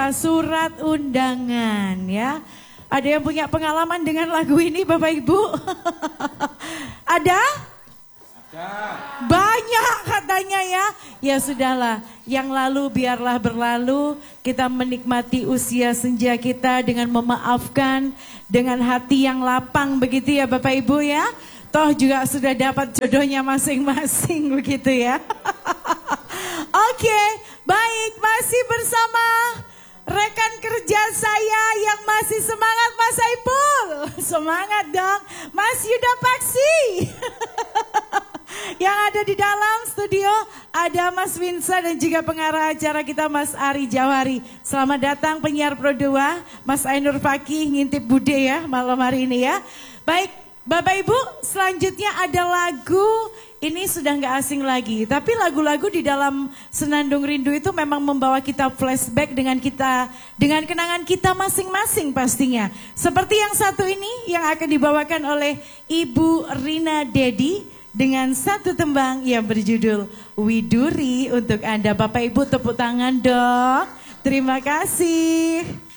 Surat undangan ya. Ada yang punya pengalaman dengan lagu ini Bapak Ibu? Ada? Ada. Banyak katanya ya. Ya sudahlah, yang lalu biarlah berlalu. Kita menikmati usia senja kita dengan memaafkan, dengan hati yang lapang begitu ya Bapak Ibu ya. Toh juga sudah dapat jodohnya masing-masing begitu ya. Oke, baik, masih bersama rekan kerja saya yang masih semangat, Mas Saipul. Semangat dong, Mas Yuda Paksi. Yang ada di dalam studio ada Mas Winsa dan juga pengarah acara kita Mas Ari Jawari. Selamat datang penyiar Pro 2, Mas Ainur Fakih ngintip Bude ya malam hari ini ya. Baik, Bapak Ibu, selanjutnya ada lagu. Ini sudah nggak asing lagi, tapi lagu-lagu di dalam Senandung Rindu itu memang membawa kita flashback dengan kenangan kita masing-masing pastinya. Seperti yang satu ini yang akan dibawakan oleh Ibu Rina Dedi dengan satu tembang yang berjudul Widuri untuk Anda. Bapak Ibu tepuk tangan dong. Terima kasih.